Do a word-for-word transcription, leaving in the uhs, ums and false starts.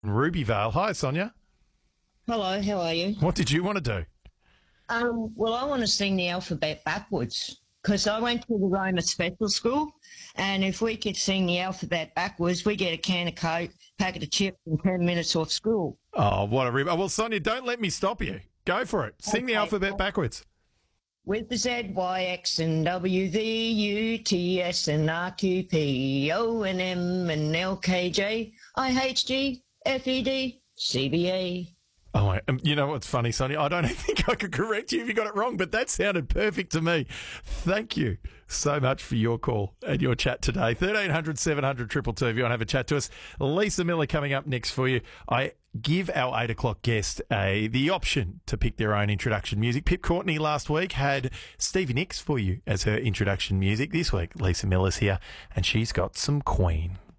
Rubyvale. Hi, Sonia. Hello, how are you? What did you want to do? Um, well, I want to sing the alphabet backwards because I went to the Roma Special School, and if we could sing the alphabet backwards, we get a can of Coke, packet of chips, and ten minutes off school. Oh, what a rib. Oh, well, Sonia, don't let me stop you. Go for it. Sing the Okay. alphabet backwards. With the Z, Y, X, and W, V, U, T, S, and R, Q, P, O, and M, and L, K, J, I, H, G, F, E, D, C, B, A. Oh, my- um, you know what's funny, Sonia? I don't think I could correct you if you got it wrong, but that sounded perfect to me. Thank you so much for your call and your chat today. thirteen hundred, seven hundred, two two two if you want to have a chat to us. Lisa Miller coming up next for you. I give our eight o'clock guest a the option to pick their own introduction music. Pip Courtney last week had Stevie Nicks for you as her introduction music. This week, Lisa Miller's here, and she's got some Queen.